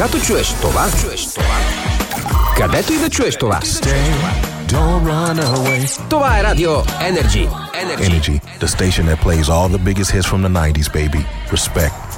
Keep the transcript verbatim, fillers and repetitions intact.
Когато чуеш това, чуеш това, където и да чуеш това, Don't run away. това е Радио Energy. Energy. Energy, the station that plays all the biggest hits from the nineties, baby. Respect.